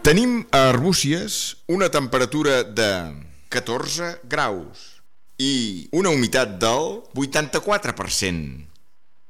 Tenim a Arbúcies una temperatura de 14 graus i una humitat del 84%.